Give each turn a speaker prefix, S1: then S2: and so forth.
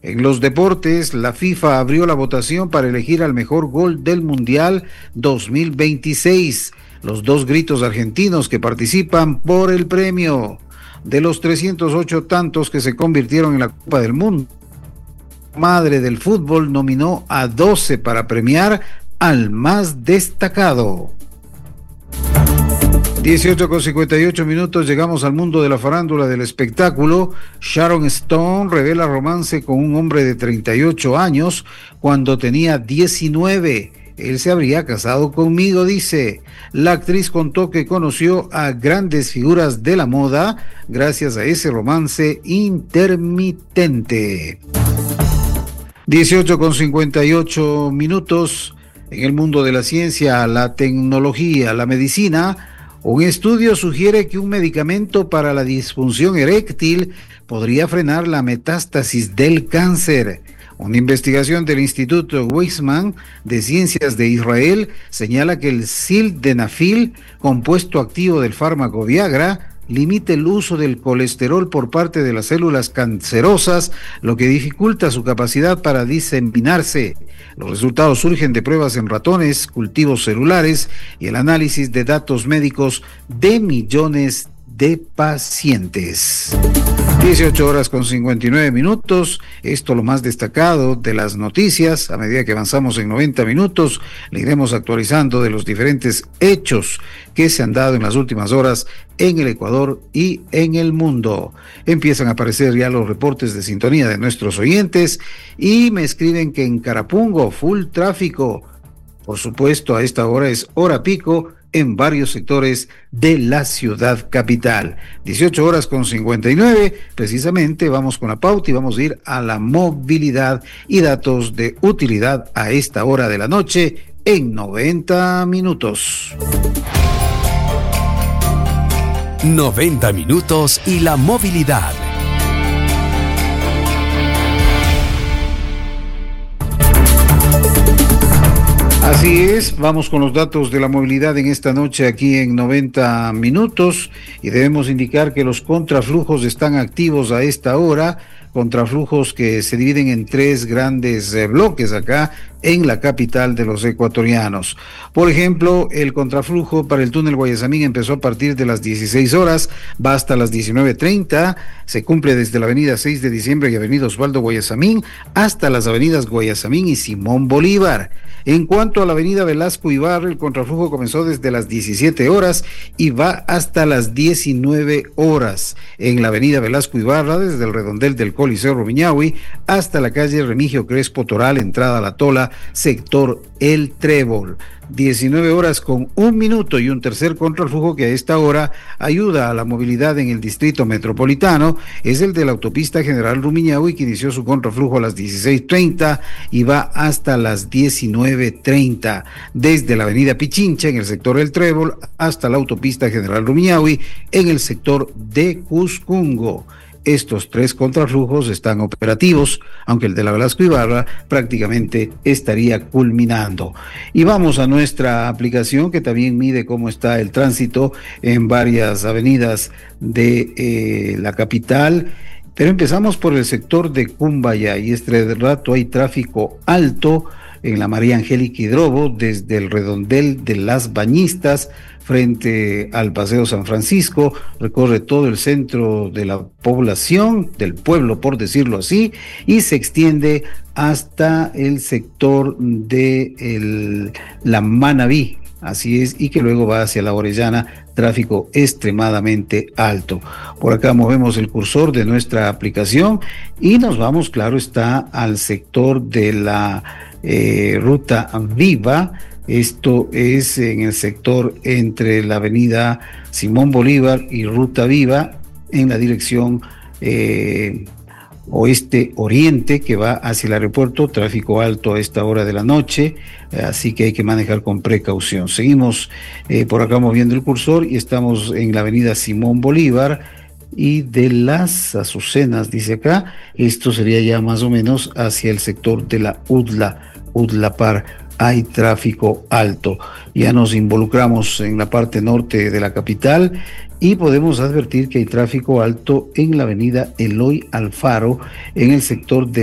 S1: En los deportes, la FIFA abrió la votación para elegir al mejor gol del Mundial 2026. Los dos gritos argentinos que participan por el premio. De los 308 tantos que se convirtieron en la Copa del Mundo, Madre del Fútbol nominó a 12 para premiar al más destacado. 18:58, llegamos al mundo de la farándula del espectáculo. Sharon Stone revela romance con un hombre de 38 años cuando tenía 19. Él se habría casado conmigo, dice. La actriz contó que conoció a grandes figuras de la moda gracias a ese romance intermitente. 18:58. En el mundo de la ciencia, la tecnología, la medicina, un estudio sugiere que un medicamento para la disfunción eréctil podría frenar la metástasis del cáncer. Una investigación del Instituto Weizmann de Ciencias de Israel señala que el sildenafil, compuesto activo del fármaco Viagra, limita el uso del colesterol por parte de las células cancerosas, lo que dificulta su capacidad para diseminarse. Los resultados surgen de pruebas en ratones, cultivos celulares y el análisis de datos médicos de millones de pacientes. 18:59. Esto lo más destacado de las noticias. A medida que avanzamos en 90 minutos, le iremos actualizando de los diferentes hechos que se han dado en las últimas horas en el Ecuador y en el mundo. Empiezan a aparecer ya los reportes de sintonía de nuestros oyentes y me escriben que en Carapungo, full tráfico. Por supuesto, a esta hora es hora pico en varios sectores de la ciudad capital. 18:59, precisamente vamos con la pauta y vamos a ir a la movilidad y datos de utilidad a esta hora de la noche en 90 minutos.
S2: 90 minutos y la movilidad.
S1: Así es, vamos con los datos de la movilidad en esta noche aquí en 90 minutos y debemos indicar que los contraflujos están activos a esta hora, contraflujos que se dividen en tres grandes bloques acá en la capital de los ecuatorianos. Por ejemplo, el contraflujo para el túnel Guayasamín empezó a partir de las 16 horas, va hasta las 19:30, se cumple desde la avenida 6 de diciembre y avenida Osvaldo Guayasamín hasta las avenidas Guayasamín y Simón Bolívar. En cuanto a la avenida Velasco Ibarra, el contraflujo comenzó desde las 17 horas y va hasta las 19 horas. En la avenida Velasco Ibarra, desde el redondel del Coliseo Rumiñahui hasta la calle Remigio Crespo Toral, entrada a La Tola, sector El Trébol. 19:01 y un tercer contraflujo que a esta hora ayuda a la movilidad en el distrito metropolitano es el de la autopista General Rumiñahui, que inició su contraflujo a las 16:30 y va hasta las 19:30 desde la avenida Pichincha en el sector El Trébol hasta la autopista General Rumiñahui en el sector de Cuscungo. Estos tres contraflujos están operativos, aunque el de la Velasco Ibarra prácticamente estaría culminando. Y vamos a nuestra aplicación que también mide cómo está el tránsito en varias avenidas de la capital. Pero empezamos por el sector de Cumbaya y este rato hay tráfico alto en la María Angélica Hidrobo desde el redondel de Las Bañistas frente al Paseo San Francisco, recorre todo el centro de la población, del pueblo por decirlo así, y se extiende hasta el sector de la Manabí, así es, y que luego va hacia la Orellana, tráfico extremadamente alto. Por acá movemos el cursor de nuestra aplicación y nos vamos, claro está, al sector de la Ruta Viva. Esto es en el sector entre la avenida Simón Bolívar y Ruta Viva en la dirección oeste-oriente que va hacia el aeropuerto, tráfico alto a esta hora de la noche, así que hay que manejar con precaución. Seguimos por acá moviendo el cursor y estamos en la avenida Simón Bolívar y de las Azucenas, dice acá, esto sería ya más o menos hacia el sector de la Udlapar. Hay tráfico alto. Ya nos involucramos en la parte norte de la capital y podemos advertir que hay tráfico alto en la avenida Eloy Alfaro en el sector de